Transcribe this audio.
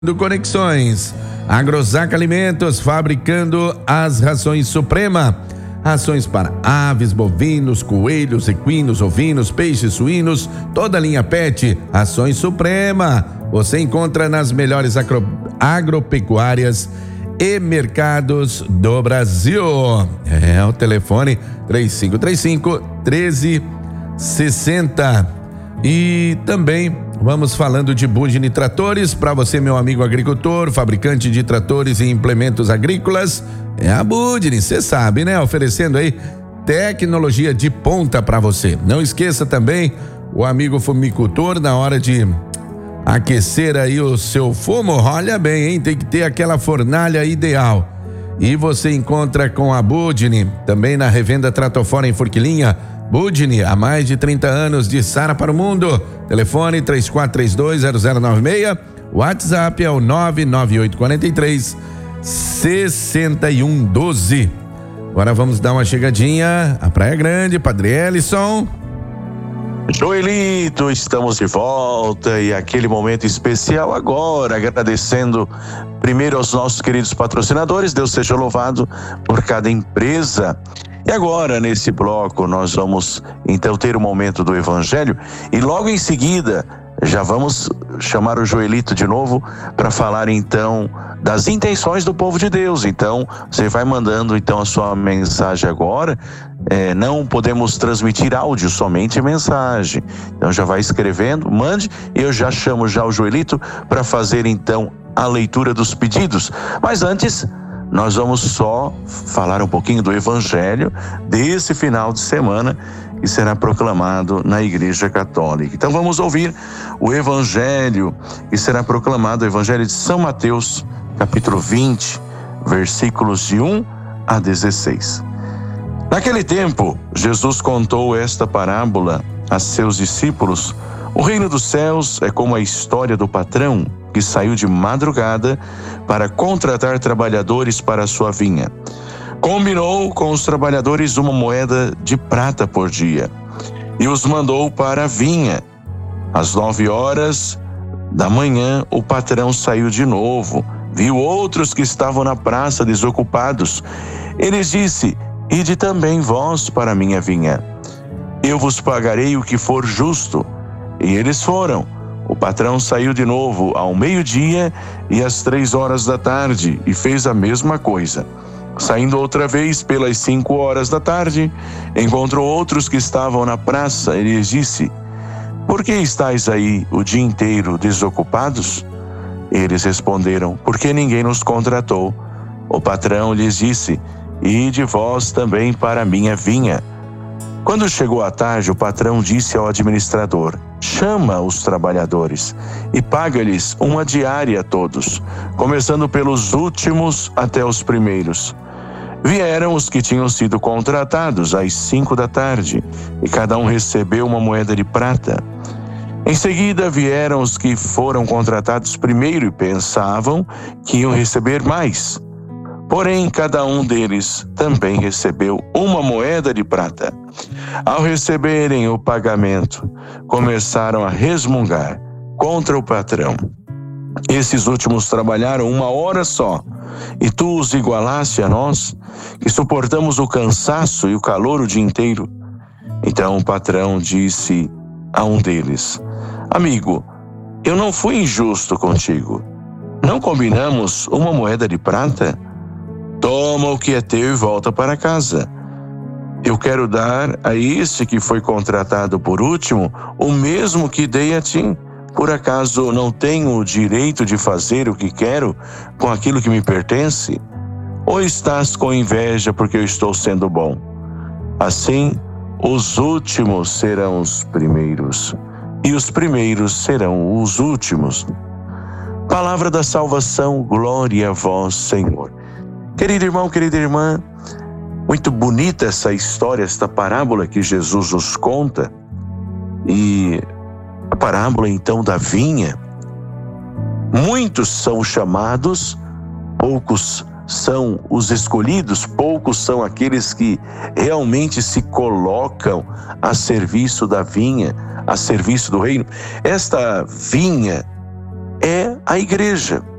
do Conexões. Agrosac Alimentos, fabricando as rações Suprema. Rações para aves, bovinos, coelhos, equinos, ovinos, peixes, suínos, toda a linha PET. Rações Suprema. Você encontra nas melhores agropecuárias e mercados do Brasil. É o telefone 3535-1360. E também vamos falando de Budini Tratores. Para você, meu amigo agricultor, fabricante de tratores e implementos agrícolas, é a Budini, você sabe, né? Oferecendo aí tecnologia de ponta para você. Não esqueça também o amigo fumicultor, na hora de aquecer aí o seu fumo, olha bem, hein? Tem que ter aquela fornalha ideal. E você encontra com a Budini também na revenda Tratofora em Forquilinha. Budini, há mais de 30 anos, de Sara para o mundo. Telefone 3432-0096. WhatsApp é o 99843-6112. Agora vamos dar uma chegadinha à Praia Grande, Padre Ellison. Joelito, estamos de volta e aquele momento especial agora, agradecendo primeiro aos nossos queridos patrocinadores. Deus seja louvado por cada empresa. E agora, nesse bloco, nós vamos então ter o momento do Evangelho e logo em seguida já vamos chamar o Joelito de novo para falar então das intenções do povo de Deus. Então, você vai mandando então a sua mensagem agora. Não podemos transmitir áudio, somente mensagem. Então já vai escrevendo, mande, e eu já chamo já o Joelito para fazer então a leitura dos pedidos. Mas antes, nós vamos só falar um pouquinho do Evangelho desse final de semana que será proclamado na Igreja Católica. Então vamos ouvir o Evangelho que será proclamado, o Evangelho de São Mateus, capítulo 20, versículos de 1 a 16. Naquele tempo, Jesus contou esta parábola a seus discípulos. O reino dos céus é como a história do patrão que saiu de madrugada para contratar trabalhadores para a sua vinha. Combinou com os trabalhadores uma moeda de prata por dia e os mandou para a vinha. Às 9 horas da manhã, o patrão saiu de novo, viu outros que estavam na praça desocupados. Ele disse: ide também vós para a minha vinha. Eu vos pagarei o que for justo. E eles foram. O patrão saiu de novo ao meio-dia e às 3 horas da tarde e fez a mesma coisa. Saindo outra vez pelas 5 horas da tarde, encontrou outros que estavam na praça e lhes disse: por que estáis aí o dia inteiro desocupados? Eles responderam: porque ninguém nos contratou. O patrão lhes disse: ide vós também para a minha vinha. Quando chegou a tarde, o patrão disse ao administrador: chama os trabalhadores e paga-lhes uma diária a todos, começando pelos últimos até os primeiros. Vieram os que tinham sido contratados às 5 da tarde, e cada um recebeu uma moeda de prata. Em seguida vieram os que foram contratados primeiro e pensavam que iam receber mais. Porém, cada um deles também recebeu uma moeda de prata. Ao receberem o pagamento, começaram a resmungar contra o patrão. Esses últimos trabalharam 1 hora só, e tu os igualaste a nós, que suportamos o cansaço e o calor o dia inteiro. Então o patrão disse a um deles: amigo, eu não fui injusto contigo. Não combinamos uma moeda de prata? Toma o que é teu e volta para casa. Eu quero dar a este que foi contratado por último o mesmo que dei a ti. Por acaso não tenho o direito de fazer o que quero com aquilo que me pertence? Ou estás com inveja porque eu estou sendo bom? Assim, os últimos serão os primeiros, e os primeiros serão os últimos. Palavra da salvação, glória a vós, Senhor. Querido irmão, querida irmã, muito bonita essa história, esta parábola que Jesus nos conta. E a parábola então da vinha. Muitos são chamados, poucos são os escolhidos, poucos são aqueles que realmente se colocam a serviço da vinha, a serviço do reino. Esta vinha é a igreja.